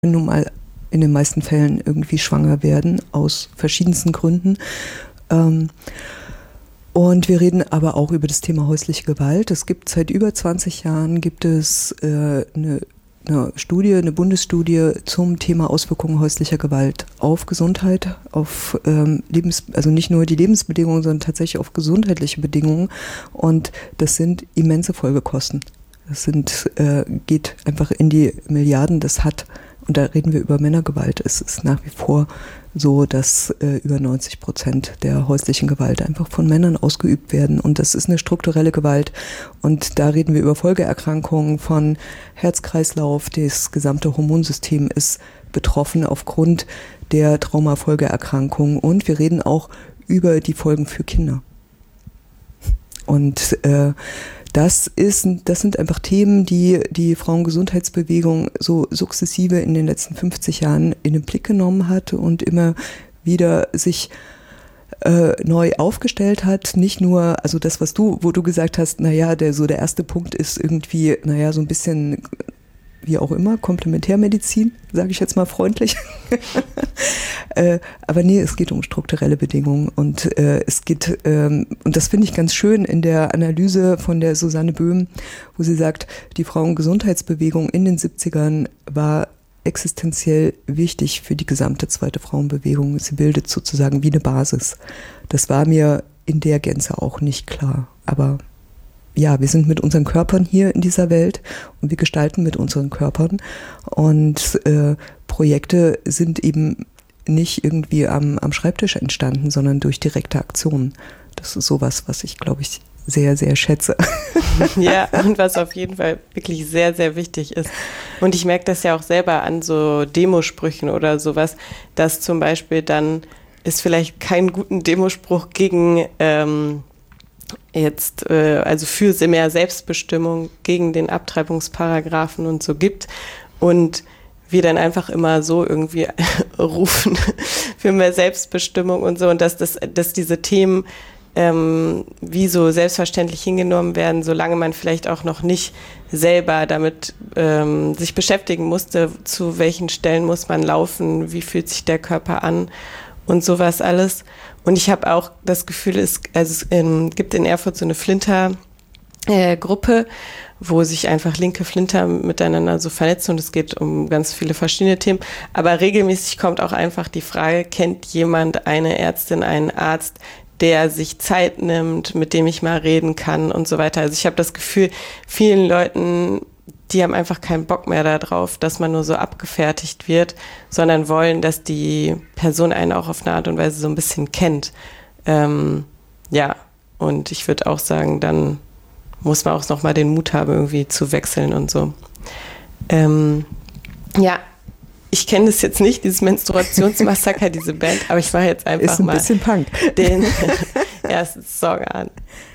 nun mal in den meisten Fällen irgendwie schwanger werden, aus verschiedensten Gründen. Und wir reden aber auch über das Thema häusliche Gewalt. Es gibt seit über 20 Jahren eine Bundesstudie zum Thema Auswirkungen häuslicher Gewalt auf Gesundheit, auf also nicht nur die Lebensbedingungen, sondern tatsächlich auf gesundheitliche Bedingungen. Und das sind immense Folgekosten. Das geht einfach in die Milliarden. Und da reden wir über Männergewalt. Es ist nach wie vor so, dass über 90% der häuslichen Gewalt einfach von Männern ausgeübt werden. Und das ist eine strukturelle Gewalt. Und da reden wir über Folgeerkrankungen von Herz-Kreislauf. Das gesamte Hormonsystem ist betroffen aufgrund der Traumafolgeerkrankungen. Und wir reden auch über die Folgen für Kinder. Und das sind einfach Themen, die Frauengesundheitsbewegung so sukzessive in den letzten 50 Jahren in den Blick genommen hat und immer wieder sich neu aufgestellt hat. Nicht nur, also das, wo du gesagt hast, naja, der erste Punkt ist irgendwie, naja, so ein bisschen, wie auch immer, Komplementärmedizin, sage ich jetzt mal freundlich. Aber nee, es geht um strukturelle Bedingungen und und das finde ich ganz schön in der Analyse von der Susanne Böhm, wo sie sagt, die Frauengesundheitsbewegung in den 70ern war existenziell wichtig für die gesamte zweite Frauenbewegung. Sie bildet sozusagen wie eine Basis. Das war mir in der Gänze auch nicht klar, aber ja, wir sind mit unseren Körpern hier in dieser Welt und wir gestalten mit unseren Körpern und Projekte sind eben nicht irgendwie am Schreibtisch entstanden, sondern durch direkte Aktionen. Das ist sowas, was ich, glaube ich, sehr, sehr schätze. Ja, und was auf jeden Fall wirklich sehr, sehr wichtig ist. Und ich merke das ja auch selber an so Demosprüchen oder sowas, dass zum Beispiel dann es vielleicht keinen guten Demospruch gegen also für mehr Selbstbestimmung gegen den Abtreibungsparagraphen und so gibt und wir dann einfach immer so irgendwie rufen für mehr Selbstbestimmung und so und dass diese Themen wie so selbstverständlich hingenommen werden, solange man vielleicht auch noch nicht selber damit sich beschäftigen musste, zu welchen Stellen muss man laufen, wie fühlt sich der Körper an und sowas alles. Und ich habe auch das Gefühl, es gibt in Erfurt so eine Flinter-Gruppe, wo sich einfach linke Flinter miteinander so vernetzen und es geht um ganz viele verschiedene Themen. Aber regelmäßig kommt auch einfach die Frage, kennt jemand eine Ärztin, einen Arzt, der sich Zeit nimmt, mit dem ich mal reden kann und so weiter. Also ich habe das Gefühl, vielen Leuten, die haben einfach keinen Bock mehr darauf, dass man nur so abgefertigt wird, sondern wollen, dass die Person einen auch auf eine Art und Weise so ein bisschen kennt. Ja, und ich würde auch sagen, dann muss man auch noch mal den Mut haben, irgendwie zu wechseln und so. Ja, ich kenne das jetzt nicht, dieses Menstruationsmassaker, diese Band, aber ich mache jetzt einfach mal ist ein bisschen Punk. Den ersten Song an.